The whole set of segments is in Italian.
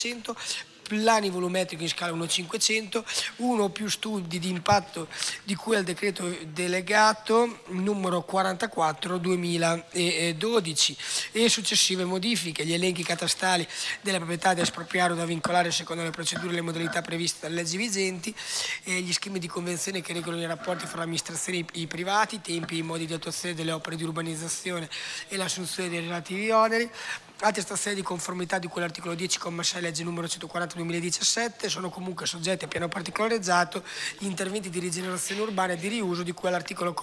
plani volumetrici in scala 1:500, uno o più studi di impatto di cui al decreto delegato numero 44 2012 e successive modifiche, gli elenchi catastali delle proprietà da espropriare o da vincolare secondo le procedure e le modalità previste dalle leggi vigenti, gli schemi di convenzione che regolano i rapporti fra l'amministrazione e i privati, i tempi e i modi di attuazione delle opere di urbanizzazione e l'assunzione dei relativi oneri. Attestazione di conformità di cui l'articolo 10,6 legge numero 140/2017 sono comunque soggetti a piano particolarizzato gli interventi di rigenerazione urbana e di riuso di cui all'articolo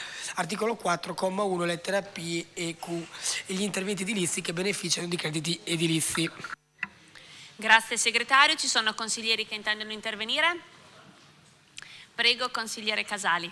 4,1 lettera P e Q e gli interventi edilizi che beneficiano di crediti edilizi. Grazie segretario, ci sono consiglieri che intendono intervenire? Prego consigliere Casali.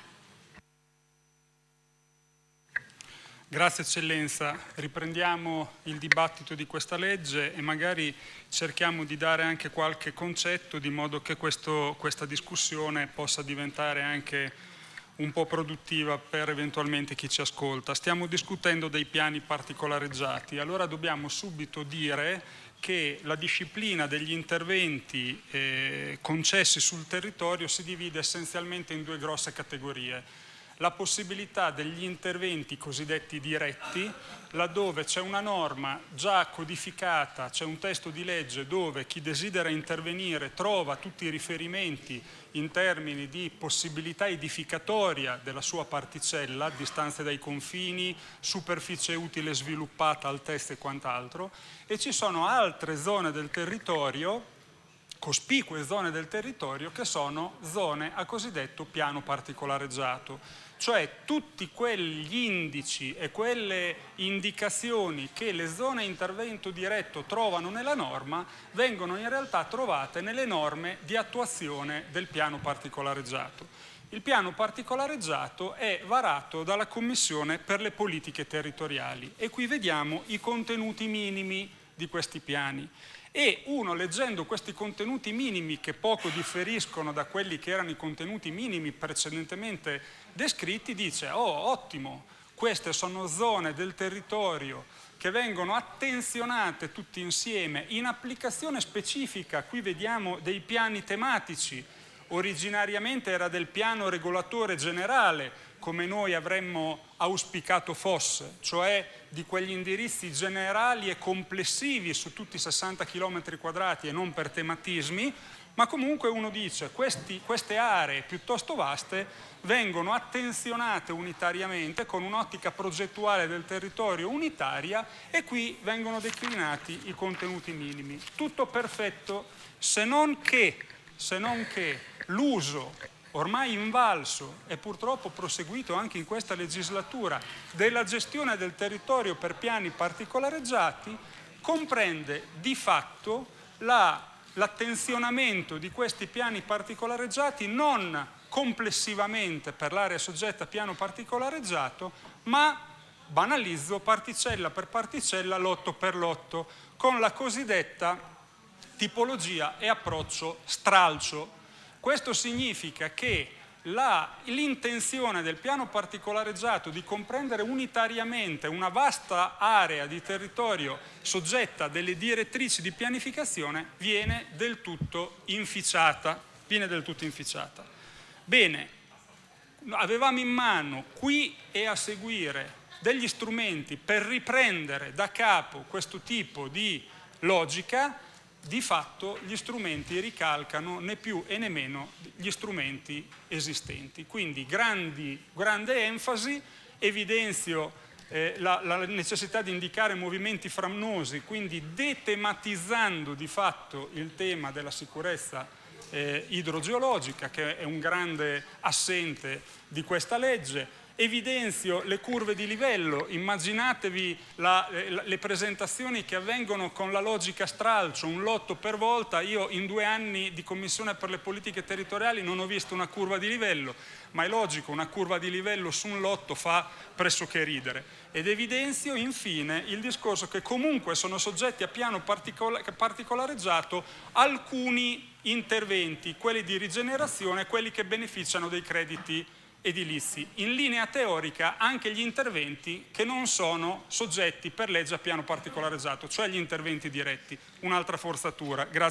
Grazie Eccellenza, riprendiamo il dibattito di questa legge e magari cerchiamo di dare anche qualche concetto di modo che questa discussione possa diventare anche un po' produttiva per eventualmente chi ci ascolta. Stiamo discutendo dei piani particolareggiati, allora dobbiamo subito dire che la disciplina degli interventi concessi sul territorio si divide essenzialmente in due grosse categorie. La possibilità degli interventi cosiddetti diretti, laddove c'è una norma già codificata, c'è un testo di legge dove chi desidera intervenire trova tutti i riferimenti in termini di possibilità edificatoria della sua particella, distanze dai confini, superficie utile sviluppata, altezza e quant'altro, e ci sono altre zone del territorio, cospicue zone del territorio, che sono zone a cosiddetto piano particolareggiato, cioè tutti quegli indici e quelle indicazioni che le zone a intervento diretto trovano nella norma vengono in realtà trovate nelle norme di attuazione del piano particolareggiato. Il piano particolareggiato è varato dalla Commissione per le politiche territoriali e qui vediamo i contenuti minimi di questi piani. E uno, leggendo questi contenuti minimi che poco differiscono da quelli che erano i contenuti minimi precedentemente descritti, dice: oh, ottimo, queste sono zone del territorio che vengono attenzionate tutti insieme in applicazione specifica. Qui vediamo dei piani tematici, originariamente era del piano regolatore generale, come noi avremmo auspicato fosse, cioè di quegli indirizzi generali e complessivi su tutti i 60 km quadrati e non per tematismi, ma comunque uno dice queste aree piuttosto vaste vengono attenzionate unitariamente con un'ottica progettuale del territorio unitaria e qui vengono declinati i contenuti minimi. Tutto perfetto, se non che l'uso ormai invalso e purtroppo proseguito anche in questa legislatura della gestione del territorio per piani particolareggiati comprende di fatto l'attenzionamento di questi piani particolareggiati non complessivamente per l'area soggetta a piano particolareggiato, ma, banalizzo, particella per particella, lotto per lotto, con la cosiddetta tipologia e approccio stralcio. Questo significa che l'intenzione del piano particolareggiato di comprendere unitariamente una vasta area di territorio soggetta a delle direttrici di pianificazione viene del tutto inficiata. Bene, avevamo in mano qui e a seguire degli strumenti per riprendere da capo questo tipo di logica. Di fatto gli strumenti ricalcano né più e né meno gli strumenti esistenti. Quindi grande enfasi, evidenzio la necessità di indicare movimenti frammosi, quindi detematizzando di fatto il tema della sicurezza idrogeologica, che è un grande assente di questa legge. Evidenzio le curve di livello, immaginatevi le presentazioni che avvengono con la logica stralcio, un lotto per volta. Io in 2 anni di Commissione per le politiche territoriali non ho visto una curva di livello, ma è logico, una curva di livello su un lotto fa pressoché ridere. Ed evidenzio infine il discorso che comunque sono soggetti a piano particolareggiato alcuni interventi, quelli di rigenerazione, quelli che beneficiano dei crediti edilizi. In linea teorica anche gli interventi che non sono soggetti per legge a piano particolareggiato, cioè gli interventi diretti. Un'altra forzatura. Grazie.